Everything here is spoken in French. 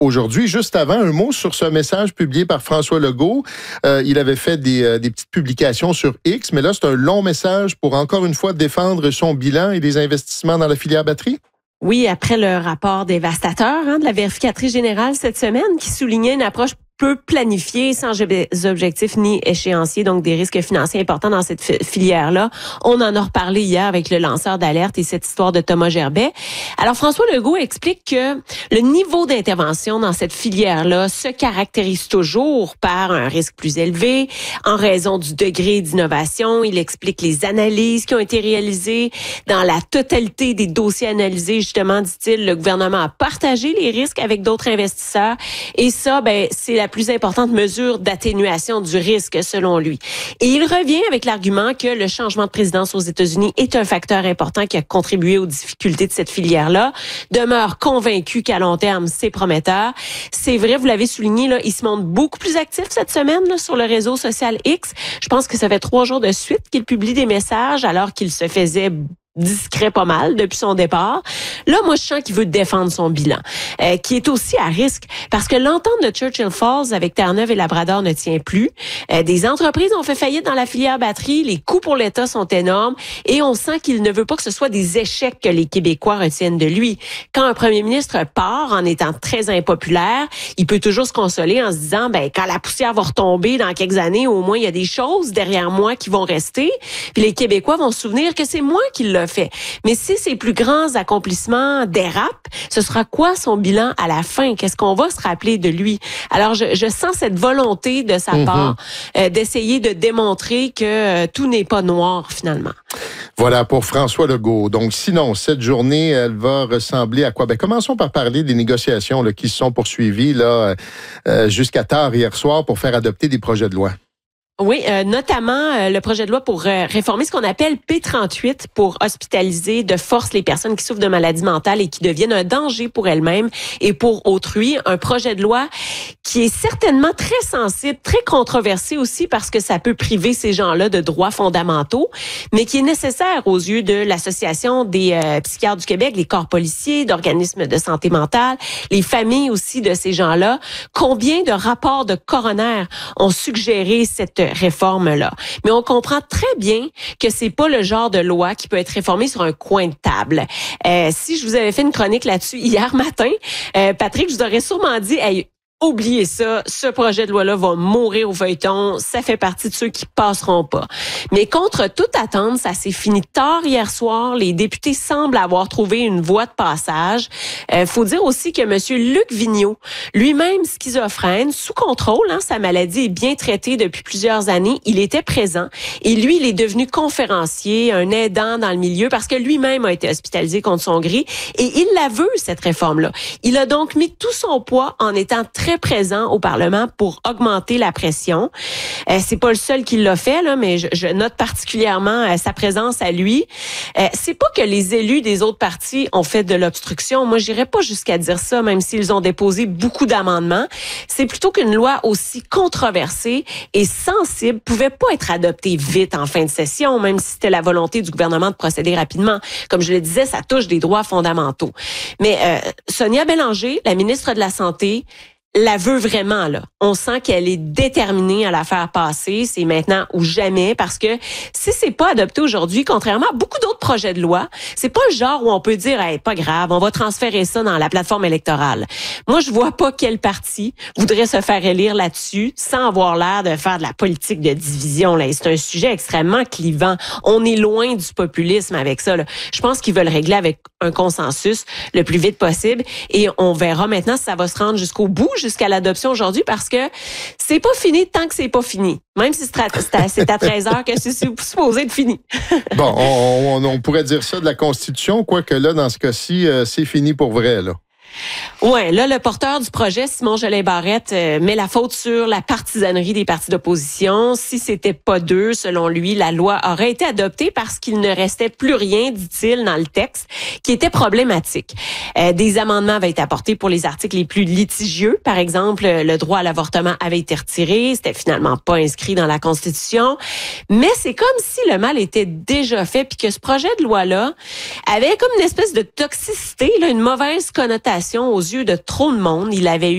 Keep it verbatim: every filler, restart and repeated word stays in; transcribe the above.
aujourd'hui. Juste avant, un mot sur ce message publié par François Legault. Euh, il avait fait des, euh, des petites publications sur X, mais là, c'est un long message pour encore une fois défendre son bilan et des investissements dans la filière batterie. Oui, après le rapport dévastateur hein, de la vérificatrice générale cette semaine qui soulignait une approche peu planifiée, sans objectifs ni échéanciers, donc des risques financiers importants dans cette filière-là. On en a reparlé hier avec le lanceur d'alerte et cette histoire de Thomas Gerbet. Alors, François Legault explique que le niveau d'intervention dans cette filière-là se caractérise toujours par un risque plus élevé en raison du degré d'innovation. Il explique les analyses qui ont été réalisées. Dans la totalité des dossiers analysés, justement, dit-il, le gouvernement a partagé les risques avec d'autres investisseurs. Et ça, ben, c'est la plus importante mesure d'atténuation du risque, selon lui. Et il revient avec l'argument que le changement de présidence aux États-Unis est un facteur important qui a contribué aux difficultés de cette filière-là. Demeure convaincu qu'à long terme, c'est prometteur. C'est vrai, vous l'avez souligné, là, il se montre beaucoup plus actif cette semaine là, sur le réseau social X. Je pense que ça fait trois jours de suite qu'il publie des messages alors qu'il se faisait discret pas mal depuis son départ. Là, moi, je sens qu'il veut défendre son bilan, euh, qui est aussi à risque, parce que l'entente de Churchill Falls avec Terre-Neuve et Labrador ne tient plus. Euh, des entreprises ont fait faillite dans la filière batterie, les coûts pour l'État sont énormes, et on sent qu'il ne veut pas que ce soit des échecs que les Québécois retiennent de lui. Quand un premier ministre part en étant très impopulaire, il peut toujours se consoler en se disant, ben quand la poussière va retomber dans quelques années, au moins il y a des choses derrière moi qui vont rester, puis les Québécois vont se souvenir que c'est moi qui l'ai fait. Mais si ses plus grands accomplissements dérapent, ce sera quoi son bilan à la fin? Qu'est-ce qu'on va se rappeler de lui? Alors, je, je sens cette volonté de sa mm-hmm. part euh, d'essayer de démontrer que euh, tout n'est pas noir, finalement. Voilà pour François Legault. Donc, sinon, cette journée, elle va ressembler à quoi? Ben, commençons par parler des négociations là, qui se sont poursuivies là, euh, jusqu'à tard hier soir pour faire adopter des projets de loi. Oui, euh, notamment euh, le projet de loi pour euh, réformer ce qu'on appelle P trente-huit pour hospitaliser de force les personnes qui souffrent de maladies mentales et qui deviennent un danger pour elles-mêmes et pour autrui. Un projet de loi qui est certainement très sensible, très controversé aussi parce que ça peut priver ces gens-là de droits fondamentaux, mais qui est nécessaire aux yeux de l'Association des euh, psychiatres du Québec, les corps policiers, d'organismes de santé mentale, les familles aussi de ces gens-là. Combien de rapports de coroner ont suggéré cette réforme-là. Mais on comprend très bien que c'est pas le genre de loi qui peut être réformée sur un coin de table. Euh, si je vous avais fait une chronique là-dessus hier matin, euh, Patrick, je vous aurais sûrement dit, hey, oubliez ça, ce projet de loi-là va mourir au feuilleton, ça fait partie de ceux qui passeront pas. Mais contre toute attente, ça s'est fini tard hier soir. Les députés semblent avoir trouvé une voie de passage. Euh, faut dire aussi que Monsieur Luc Vigneault, lui-même schizophrène, sous contrôle, hein, sa maladie est bien traitée depuis plusieurs années, il était présent. Et lui, il est devenu conférencier, un aidant dans le milieu, parce que lui-même a été hospitalisé contre son gré. Et il la veut, cette réforme-là. Il a donc mis tout son poids en étant très présent au Parlement pour augmenter la pression. Euh, c'est pas le seul qui l'a fait, là, mais je, je note particulièrement euh, sa présence à lui. Euh, c'est pas que les élus des autres partis ont fait de l'obstruction. Moi, j'irais pas jusqu'à dire ça, même s'ils ont déposé beaucoup d'amendements. C'est plutôt qu'une loi aussi controversée et sensible pouvait pas être adoptée vite en fin de session, même si c'était la volonté du gouvernement de procéder rapidement. Comme je le disais, ça touche des droits fondamentaux. Mais euh, Sonia Bélanger, la ministre de la Santé, la veut vraiment, là. On sent qu'elle est déterminée à la faire passer. C'est maintenant ou jamais, parce que si c'est pas adopté aujourd'hui, contrairement à beaucoup d'autres projets de loi, c'est pas le genre où on peut dire, hey, pas grave, on va transférer ça dans la plateforme électorale. Moi, je vois pas quel parti voudrait se faire élire là-dessus sans avoir l'air de faire de la politique de division, là. Et c'est un sujet extrêmement clivant. On est loin du populisme avec ça, là. Je pense qu'ils veulent régler avec un consensus le plus vite possible et on verra maintenant si ça va se rendre jusqu'au bout, jusqu'à l'adoption aujourd'hui, parce que c'est pas fini tant que c'est pas fini. Même si c'est à treize heures que c'est supposé être fini. Bon, on, on, on pourrait dire ça de la Constitution, quoique là, dans ce cas-ci, euh, c'est fini pour vrai, là. Ouais, là, le porteur du projet, Simon Jolin-Barrette, euh, met la faute sur la partisanerie des partis d'opposition. Si c'était pas d'eux, selon lui, la loi aurait été adoptée parce qu'il ne restait plus rien, dit-il, dans le texte, qui était problématique. Euh, des amendements avaient été apportés pour les articles les plus litigieux. Par exemple, le droit à l'avortement avait été retiré. C'était finalement pas inscrit dans la Constitution. Mais c'est comme si le mal était déjà fait puis que ce projet de loi-là avait comme une espèce de toxicité, là, une mauvaise connotation aux yeux de trop de monde. Il avait eu